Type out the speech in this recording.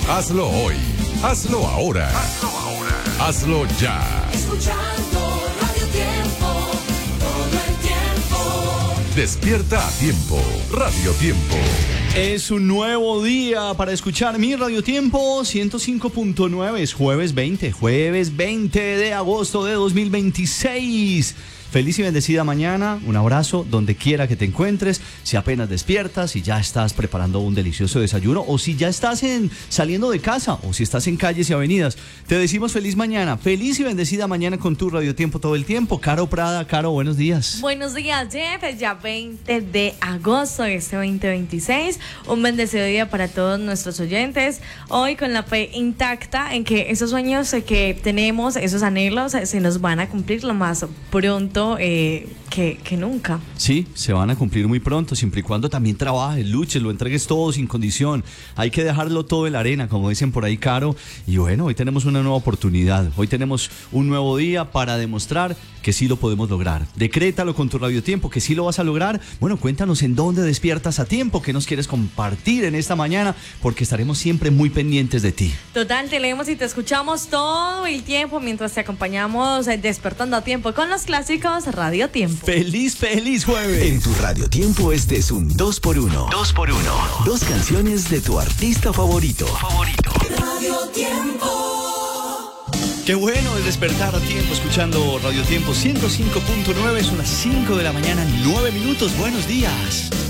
Hazlo hoy. Hazlo ahora. Hazlo ya. Escuchando Radio Tiempo, todo el tiempo. Despierta a tiempo. Radio Tiempo. Es un nuevo día para escuchar mi Radio Tiempo 105.9. Es jueves 20 de agosto de 2026. Feliz y bendecida mañana, un abrazo donde quiera que te encuentres, si apenas despiertas, si ya estás preparando un delicioso desayuno o si ya estás saliendo de casa o si estás en calles y avenidas. Te decimos feliz mañana, feliz y bendecida mañana con tu Radio Tiempo todo el tiempo. Caro Prada, Caro, buenos días. Buenos días, Jeff, es ya 20 de agosto de este 2026, un bendecido día para todos nuestros oyentes, hoy con la fe intacta en que esos sueños que tenemos, esos anhelos, se nos van a cumplir lo más pronto que nunca. Sí, se van a cumplir muy pronto, siempre y cuando también trabajes, luches, lo entregues todo sin condición. Hay que dejarlo todo en la arena, como dicen por ahí, Caro. Y bueno, hoy tenemos una nueva oportunidad. Hoy tenemos un nuevo día para demostrar que sí lo podemos lograr. Decrétalo con tu Radio Tiempo, que sí lo vas a lograr. Bueno, cuéntanos en dónde despiertas a tiempo, qué nos quieres compartir en esta mañana, porque estaremos siempre muy pendientes de ti. Total, te leemos y te escuchamos todo el tiempo mientras te acompañamos despertando a tiempo con los clásicos Radio Tiempo. ¡Feliz jueves! En tu Radio Tiempo este es un 2x1. 2x1. Dos canciones de tu artista favorito. Radio Tiempo. Qué bueno el despertar a tiempo escuchando Radio Tiempo 105.9. Son las 5 de la mañana, 9 minutos. Buenos días.